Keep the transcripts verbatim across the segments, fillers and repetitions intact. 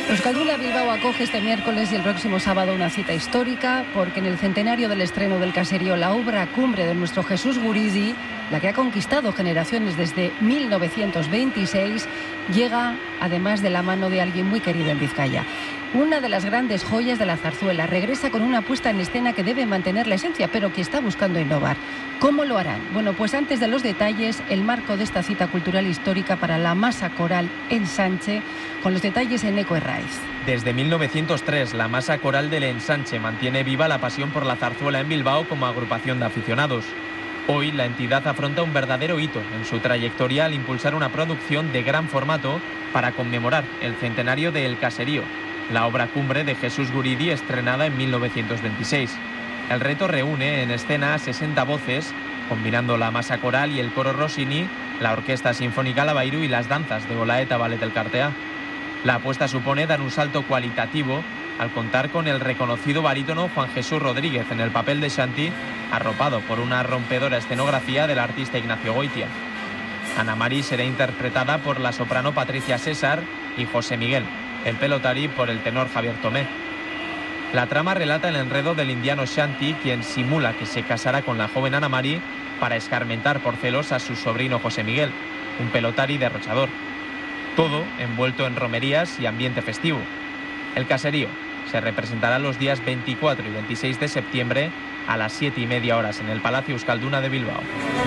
Euskalduna Bilbao acoge este miércoles y el próximo sábado una cita histórica, porque en el centenario del estreno del caserío, la obra cumbre de nuestro Jesús Guridi, la que ha conquistado generaciones desde mil novecientos veintiséis, llega además de la mano de alguien muy querido en Vizcaya. Una de las grandes joyas de la zarzuela regresa con una puesta en escena que debe mantener la esencia, pero que está buscando innovar. ¿Cómo lo harán? Bueno, pues antes de los detalles, el marco de esta cita cultural histórica para la masa coral Ensanche, con los detalles en Eco Herraiz. Desde mil novecientos tres, la masa coral del Ensanche mantiene viva la pasión por la zarzuela en Bilbao como agrupación de aficionados. Hoy, la entidad afronta un verdadero hito en su trayectoria al impulsar una producción de gran formato para conmemorar el centenario de El Caserío, la obra cumbre de Jesús Guridi, estrenada en mil novecientos veintiséis. El reto reúne en escena a sesenta voces, combinando la masa coral y el coro Rossini, la orquesta sinfónica Lavairu y las danzas de Olaeta Ballet del Cartea. La apuesta supone dar un salto cualitativo al contar con el reconocido barítono Juan Jesús Rodríguez en el papel de Shanti, arropado por una rompedora escenografía del artista Ignacio Goitia. Ana Mari será interpretada por la soprano Patricia César y José Miguel, el pelotari por el tenor Javier Tomé. La trama relata el enredo del indiano Shanti, quien simula que se casará con la joven Ana Mari para escarmentar por celos a su sobrino José Miguel, un pelotari derrochador. Todo envuelto en romerías y ambiente festivo. El Caserío se representará los días veinticuatro y veintiséis de septiembre a las siete y media horas en el Palacio Euskalduna de Bilbao.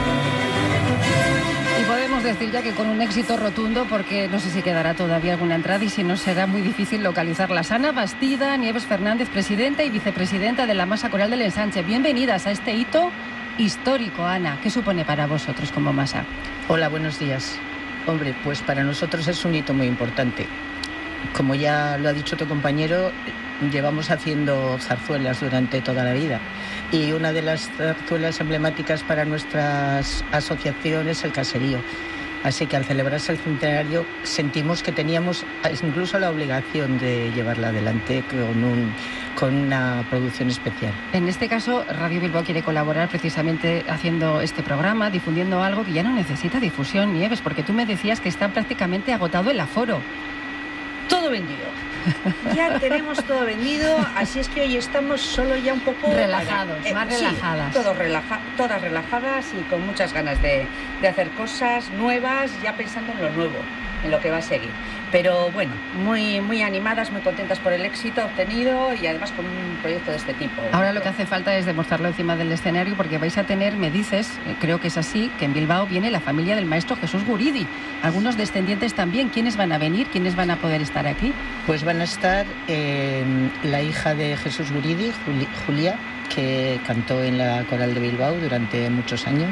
Y podemos decir ya que con un éxito rotundo, porque no sé si quedará todavía alguna entrada y si no será muy difícil localizarlas. Ana Bastida Nieves Fernández, presidenta y vicepresidenta de la Masa Coral del Ensanche. Bienvenidas a este hito histórico, Ana. ¿Qué supone para vosotros como masa? Hola, buenos días. Hombre, pues para nosotros es un hito muy importante. Como ya lo ha dicho tu compañero, llevamos haciendo zarzuelas durante toda la vida. Y una de las zarzuelas emblemáticas para nuestras asociaciones es El Caserío. Así que al celebrarse el centenario sentimos que teníamos incluso la obligación de llevarla adelante con, un, con una producción especial. En este caso, Radio Bilbao quiere colaborar precisamente haciendo este programa, difundiendo algo que ya no necesita difusión, Nieves, porque tú me decías que está prácticamente agotado el aforo. Todo vendido. Ya tenemos todo vendido, así es que hoy estamos solo ya un poco... Relajados, eh, más sí, relajadas. Todos relaja, todas relajadas y con muchas ganas de, de hacer cosas nuevas, ya pensando en lo nuevo, en lo que va a seguir. Pero bueno, muy, muy animadas, muy contentas por el éxito obtenido y además con un proyecto de este tipo. Ahora lo que hace falta es demostrarlo encima del escenario, porque vais a tener, me dices, creo que es así, que en Bilbao viene la familia del maestro Jesús Guridi. Algunos descendientes también. ¿Quiénes van a venir? ¿Quiénes van a poder estar aquí? Pues van a estar eh, la hija de Jesús Guridi, Juli, Julia, que cantó en la coral de Bilbao durante muchos años.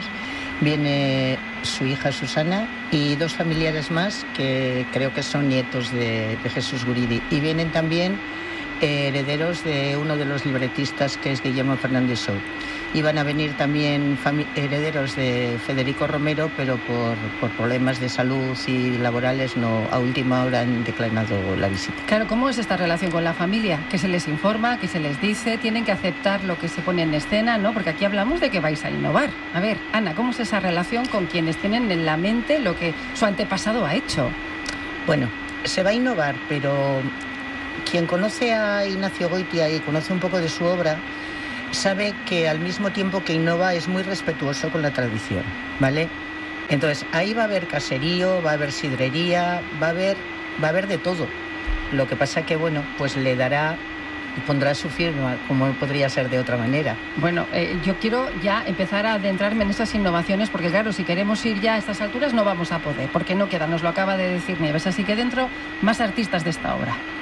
Viene su hija Susana y dos familiares más que creo que son nietos de, de Jesús Guridi. Y vienen también eh, herederos de uno de los libretistas, que es Guillermo Fernández Sou. Y van a venir también herederos de Federico Romero, pero por, por problemas de salud y laborales no, a última hora han declinado la visita. Claro, ¿cómo es esta relación con la familia? ¿Qué se les informa? ¿Qué se les dice? ¿Tienen que aceptar lo que se pone en escena? ¿No? Porque aquí hablamos de que vais a innovar. A ver, Ana, ¿cómo es esa relación con quienes tienen en la mente lo que su antepasado ha hecho? Bueno, se va a innovar, pero quien conoce a Ignacio Goitia y conoce un poco de su obra sabe que al mismo tiempo que innova es muy respetuoso con la tradición, ¿vale? Entonces, ahí va a haber caserío, va a haber sidrería, va a haber, va a haber de todo. Lo que pasa que, bueno, pues le dará y pondrá su firma, como podría ser de otra manera. Bueno, eh, yo quiero ya empezar a adentrarme en estas innovaciones, porque claro, si queremos ir ya a estas alturas no vamos a poder, porque no queda, nos lo acaba de decir Nieves, así que dentro más artistas de esta obra.